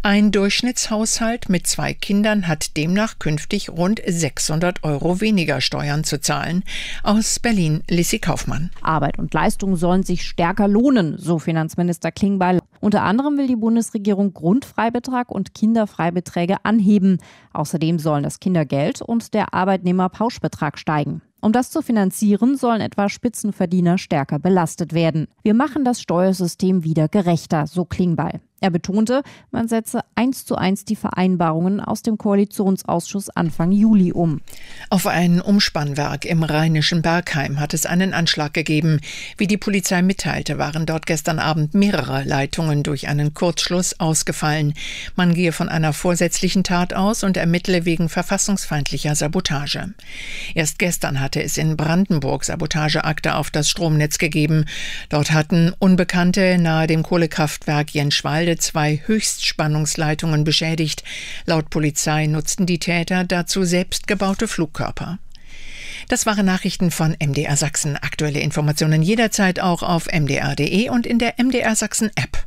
Ein Durchschnittshaushalt mit 2 Kindern hat demnach künftig rund 600 € weniger Steuern zu zahlen. Aus Berlin, Lissi Kaufmann. Arbeit und Leistung sollen sich stärker lohnen, so Finanzminister Klingbeil. Unter anderem will die Bundesregierung Grundfreibetrag und Kinderfreibeträge anheben. Außerdem sollen das Kindergeld und der Arbeitnehmerpauschbetrag steigen. Um das zu finanzieren, sollen etwa Spitzenverdiener stärker belastet werden. Wir machen das Steuersystem wieder gerechter, so Klingbeil. Er betonte, man setze 1:1 die Vereinbarungen aus dem Koalitionsausschuss Anfang Juli um. Auf ein Umspannwerk im rheinischen Bergheim hat es einen Anschlag gegeben. Wie die Polizei mitteilte, waren dort gestern Abend mehrere Leitungen durch einen Kurzschluss ausgefallen. Man gehe von einer vorsätzlichen Tat aus und ermittle wegen verfassungsfeindlicher Sabotage. Erst gestern hatte es in Brandenburg Sabotageakte auf das Stromnetz gegeben. Dort hatten Unbekannte nahe dem Kohlekraftwerk Jenschwalde 2 Höchstspannungsleitungen beschädigt. Laut Polizei nutzten die Täter dazu selbstgebaute Flugkörper. Das waren Nachrichten von MDR Sachsen. Aktuelle Informationen jederzeit auch auf mdr.de und in der MDR Sachsen App.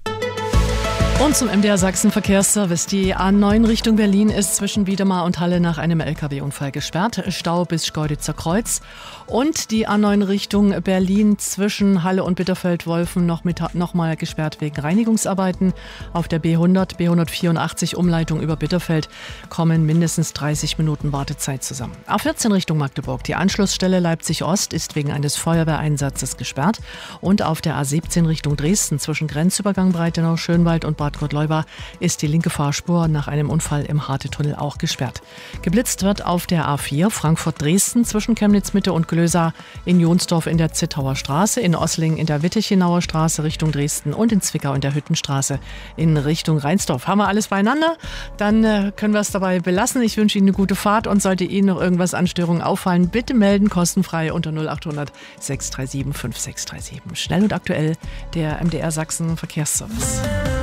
Und zum MDR Sachsen Verkehrsservice. Die A9 Richtung Berlin ist zwischen Wiedemar und Halle nach einem LKW-Unfall gesperrt. Stau bis Schkeuditzer Kreuz. Und die A9 Richtung Berlin zwischen Halle und Bitterfeld-Wolfen noch mal gesperrt wegen Reinigungsarbeiten. Auf der B100, B184 Umleitung über Bitterfeld kommen mindestens 30 Minuten Wartezeit zusammen. A14 Richtung Magdeburg. Die Anschlussstelle Leipzig-Ost ist wegen eines Feuerwehreinsatzes gesperrt. Und auf der A17 Richtung Dresden zwischen Grenzübergang Breitenau-Schönwald und Bad Gottleuba ist die linke Fahrspur nach einem Unfall im Harte-Tunnel auch gesperrt. Geblitzt wird auf der A4 Frankfurt-Dresden zwischen Chemnitz-Mitte und Glösa, in Jonsdorf in der Zittauer Straße, in Ossling in der Wittichenauer Straße Richtung Dresden und in Zwickau in der Hüttenstraße in Richtung Rheinsdorf. Haben wir alles beieinander? Dann können wir es dabei belassen. Ich wünsche Ihnen eine gute Fahrt und sollte Ihnen noch irgendwas an Störungen auffallen, bitte melden, kostenfrei unter 0800 637 5637. Schnell und aktuell der MDR Sachsen Verkehrsservice.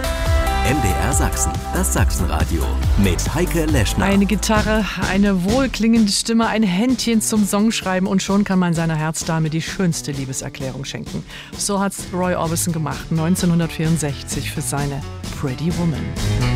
MDR Sachsen, das Sachsenradio mit Heike Leschner. Eine Gitarre, eine wohlklingende Stimme, ein Händchen zum Songschreiben und schon kann man seiner Herzdame die schönste Liebeserklärung schenken. So hat's Roy Orbison gemacht, 1964 für seine Pretty Woman.